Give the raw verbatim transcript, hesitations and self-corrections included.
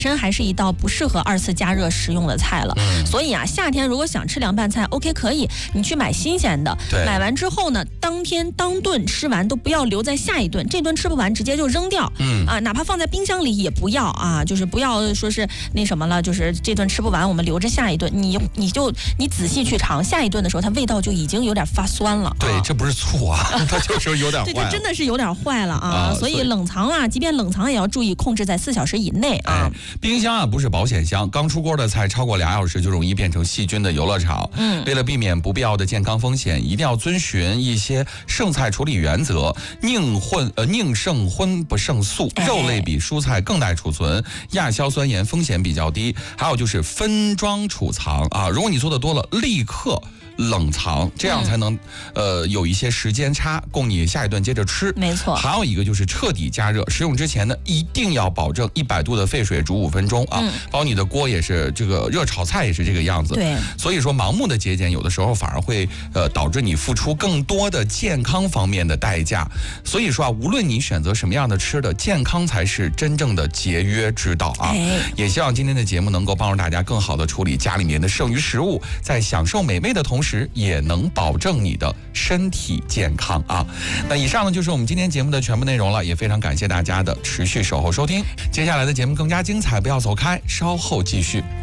真还是一道不适合二次加热食用的菜了。 嗯、 所以啊，夏天如果想吃凉拌菜 ，OK 可以，你去买新鲜的，买完之后呢，当天当顿吃完，都不要留在下一顿，这顿吃不完直接就扔掉。 嗯啊，哪怕放在冰箱里也不要啊，就是不要说是那什么了，就是这顿吃不完，我们留着下一顿。你你就你仔细去尝，下一顿的时候，它味道就已经有点发酸了。 对， 啊、 这不是醋啊，它就是有点坏了。 对，它真的是有点坏了啊， 啊所以冷藏啊，即便冷藏也要注意控制在四小时以内啊。 哎、冰箱啊不是保险箱，刚出锅的菜超过俩小时就容易变成细菌的游乐场。 嗯， 为了避免不必要的健康风险，一定要遵循一些剩菜处理原则：宁混呃宁剩荤不剩素， 哎、 肉类比蔬菜更耐储存，亚硝酸盐风险比较低。还有就是分装储藏啊，如果你做的多了，立刻冷藏，这样才能、嗯、呃有一些时间差，供你下一顿接着吃。 没错。 还有一个就是彻底加热，食用之前呢，一定要保证一百度的沸水煮五分钟啊。 嗯、 包括你的锅也是这个热炒菜也是这个样子。 对。 所以说盲目的节俭，有的时候反而会呃导致你付出更多的健康方面的代价。所以说啊，无论你选择什么样的吃的，健康才是真正的节约之道啊。 哎、 也希望今天的节目能够帮助大家更好的处理家里面的剩余食物，在享受美味的同时，也能保证你的身体健康啊。那以上呢就是我们今天节目的全部内容了，也非常感谢大家的持续守候收听。接下来的节目更加精彩，不要走开，稍后继续。